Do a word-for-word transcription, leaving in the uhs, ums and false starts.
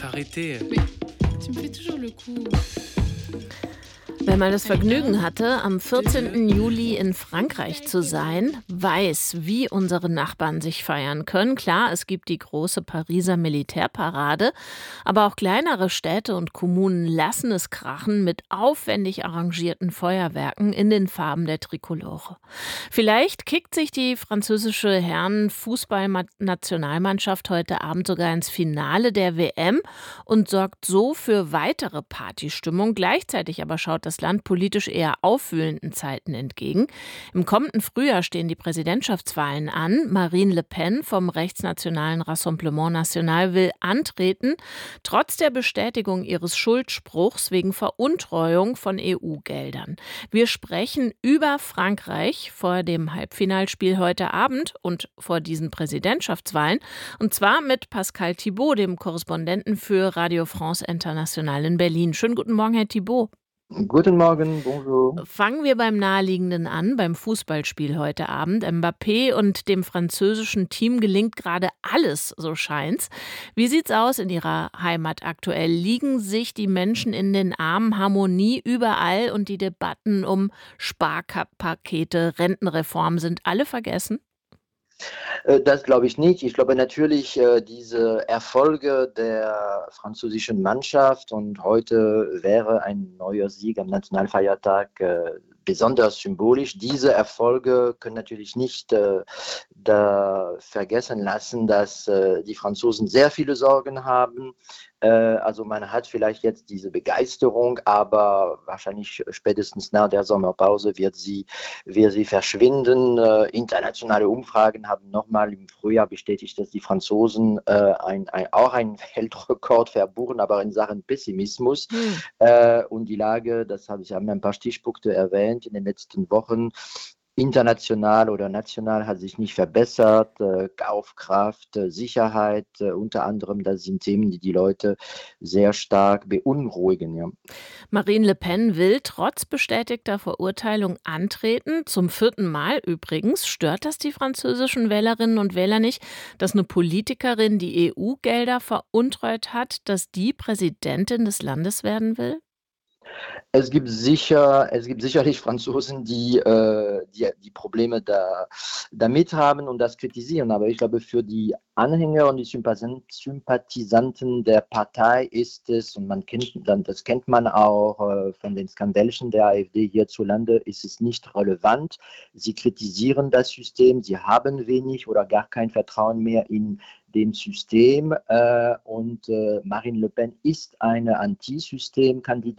t'arrêter. Mais tu me fais toujours le coup. Wer mal das Vergnügen hatte, am vierzehnten Juli in Frankreich zu sein, weiß, wie unsere Nachbarn sich feiern können. Klar, es gibt die große Pariser Militärparade, aber auch kleinere Städte und Kommunen lassen es krachen mit aufwendig arrangierten Feuerwerken in den Farben der Trikolore. Vielleicht kickt sich die französische Herren-Fußballnationalmannschaft heute Abend sogar ins Finale der W M und sorgt so für weitere Partystimmung. Gleichzeitig aber schaut das Land politisch eher aufwühlenden Zeiten entgegen. Im kommenden Frühjahr stehen die Präsidentschaftswahlen an. Marine Le Pen vom rechtsnationalen Rassemblement National will antreten, trotz der Bestätigung ihres Schuldspruchs wegen Veruntreuung von E U-Geldern. Wir sprechen über Frankreich vor dem Halbfinalspiel heute Abend und vor diesen Präsidentschaftswahlen. Und zwar mit Pascal Thibaut, dem Korrespondenten für Radio France International in Berlin. Schönen guten Morgen, Herr Thibaut. Guten Morgen, bonjour. Fangen wir beim Naheliegenden an, beim Fußballspiel heute Abend. Mbappé und dem französischen Team gelingt gerade alles, so scheint's. Wie sieht's aus in Ihrer Heimat aktuell? Liegen sich die Menschen in den Armen, Harmonie überall und die Debatten um Sparpakete, Rentenreform sind alle vergessen? Das glaube ich nicht. Ich glaube natürlich, diese Erfolge der französischen Mannschaft und heute wäre ein neuer Sieg am Nationalfeiertag besonders symbolisch. Diese Erfolge können natürlich nicht äh, da vergessen lassen, dass äh, die Franzosen sehr viele Sorgen haben. Äh, also man hat vielleicht jetzt diese Begeisterung, aber wahrscheinlich spätestens nach der Sommerpause wird sie, wird sie verschwinden. Äh, internationale Umfragen haben nochmal im Frühjahr bestätigt, dass die Franzosen äh, ein, ein, auch einen Weltrekord verbuchen, aber in Sachen Pessimismus. Hm. Äh, und die Lage, das habe ich, haben ein paar Stichpunkte erwähnt, in den letzten Wochen international oder national hat sich nicht verbessert. Äh, Kaufkraft, äh, Sicherheit, äh, unter anderem, das sind Themen, die die Leute sehr stark beunruhigen. Ja. Marine Le Pen will trotz bestätigter Verurteilung antreten, zum vierten Mal übrigens. Stört das die französischen Wählerinnen und Wähler nicht, dass eine Politikerin die E U-Gelder veruntreut hat, dass die Präsidentin des Landes werden will? Es gibt sicher, es gibt sicherlich Franzosen, die, äh, die, die Probleme da, damit haben und das kritisieren. Aber ich glaube, für die Anhänger und die Sympathisanten der Partei ist es, und man kennt, das kennt man auch äh, von den Skandälchen der AfD hierzulande, ist es nicht relevant. Sie kritisieren das System, sie haben wenig oder gar kein Vertrauen mehr in dem System äh, und äh, Marine Le Pen ist eine Antisystemkandidatin.